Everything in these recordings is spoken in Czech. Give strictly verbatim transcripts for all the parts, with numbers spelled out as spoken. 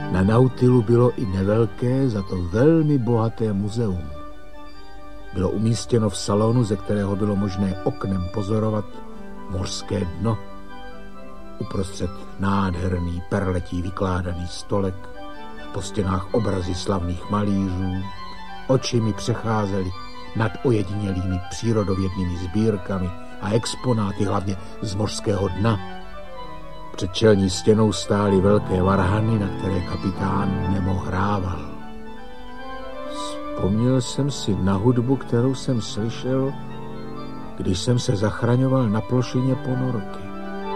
Na Nautilu bylo i nevelké, za to velmi bohaté muzeum. Bylo umístěno v salonu, ze kterého bylo možné oknem pozorovat mořské dno. Uprostřed nádherný perletí vykládaný stolek, po stěnách obrazy slavných malířů. Oči mi přecházely nad ojedinělými přírodovědnými sbírkami a exponáty, hlavně z mořského dna. Před čelní stěnou stály velké varhany, na které kapitán Nemo hrával. Vzpomněl jsem si na hudbu, kterou jsem slyšel, když jsem se zachraňoval na plošině ponorky.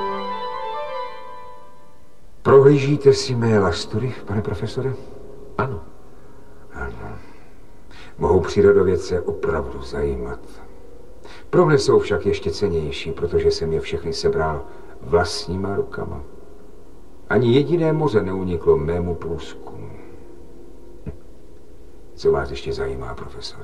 Prohlížíte si mé lastury, pane profesore? Ano. Ano. Mohou přírodovědce opravdu zajímat. Pro mne jsou však ještě cennější, protože jsem je všechny sebral vlastníma rukama. Ani jediné moře neuniklo mému průzkumu. Co vás ještě zajímá, profesore?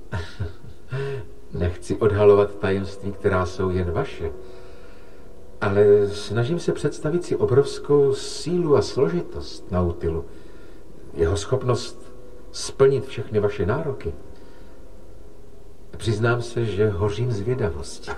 Nechci odhalovat tajemství, která jsou jen vaše, ale snažím se představit si obrovskou sílu a složitost Nautilu. Jeho schopnost splnit všechny vaše nároky. Přiznám se, že hořím zvědavostí.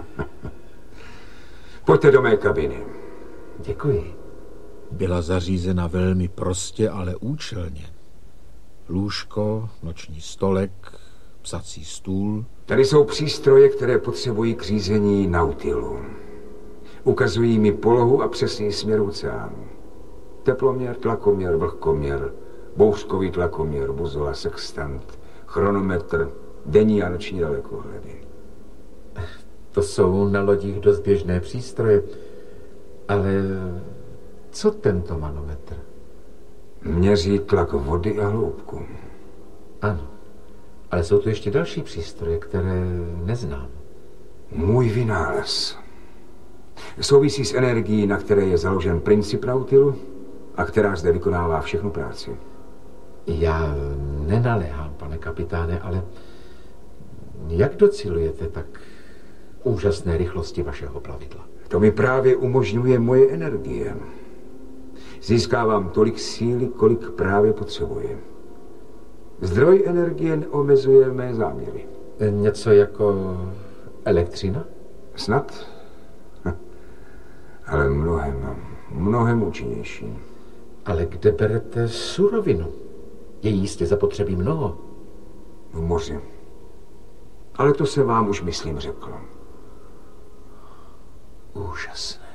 Pojďte do mé kabiny. Děkuji. Byla zařízena velmi prostě, ale účelně. Lůžko, noční stolek, psací stůl. Tady jsou přístroje, které potřebují k řízení Nautilu. Ukazují mi polohu a přesný směr oceánu. Teploměr, tlakoměr, vlhkoměr, bouřkový tlakoměr, buzola, sextant, chronometr, denní a noční dalekohledy. To jsou na lodích dost běžné přístroje, ale co tento manometr? Měří tlak vody a hloubku. Ano, ale jsou tu ještě další přístroje, které neznám. Můj vynález souvisí s energií, na které je založen princip Nautilu a která zde vykonává všechnu práci. Já nenaléhám, pane kapitáne, ale jak docilujete tak úžasné rychlosti vašeho plavidla? To mi právě umožňuje moje energie. Získávám tolik síly, kolik právě potřebuji. Zdroj energie neomezuje mé záměry. Něco jako elektřina? Snad, ale mnohem, mnohem účinnější. Ale kde berete surovinu? Je jistě zapotřebí mnoho. V moři. Ale to se vám už, myslím, řekl. Úžasné.